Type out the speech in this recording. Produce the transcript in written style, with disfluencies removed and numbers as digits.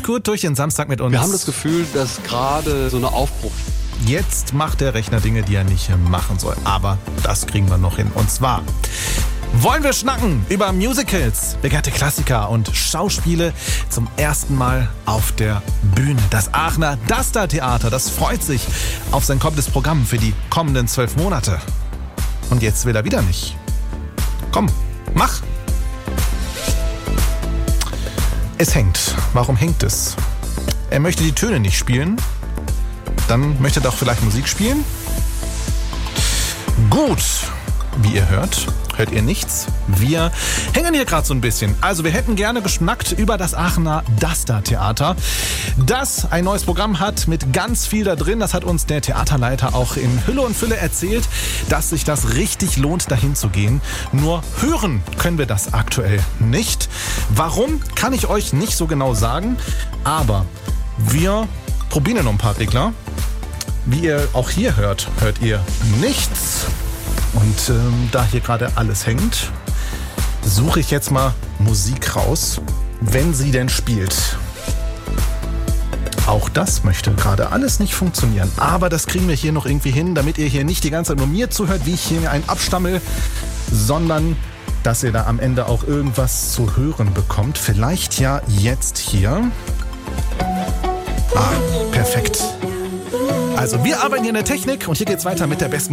gut durch den Samstag mit uns. Wir haben das Gefühl, dass gerade so eine Aufbruch. Jetzt macht der Rechner Dinge, die er nicht machen soll. Aber das kriegen wir noch hin. Und zwar wollen wir schnacken über Musicals, begehrte Klassiker und Schauspiele zum ersten Mal auf der Bühne. Das Aachener DASTA-Theater, das freut sich auf sein kommendes Programm für die kommenden 12 Monate. Und jetzt will er wieder nicht. Komm, mach! Es hängt. Warum hängt es? Er möchte die Töne nicht spielen. Dann möchte er doch vielleicht Musik spielen? Gut, wie ihr hört ihr nichts. Wir hängen hier gerade so ein bisschen. Also wir hätten gerne geschnackt über das Aachener DASTA-Theater, das ein neues Programm hat mit ganz viel da drin. Das hat uns der Theaterleiter auch in Hülle und Fülle erzählt, dass sich das richtig lohnt, dahin zu gehen. Nur hören können wir das aktuell nicht. Warum, kann ich euch nicht so genau sagen. Aber wir probieren noch ein paar Regler. Wie ihr auch hier hört ihr nichts. Und da hier gerade alles hängt, suche ich jetzt mal Musik raus, wenn sie denn spielt. Auch das möchte gerade alles nicht funktionieren. Aber das kriegen wir hier noch irgendwie hin, damit ihr hier nicht die ganze Zeit nur mir zuhört, wie ich hier mir einen abstammel, sondern dass ihr da am Ende auch irgendwas zu hören bekommt. Vielleicht ja jetzt hier. Perfekt. Also wir arbeiten hier in der Technik und hier geht's weiter mit der besten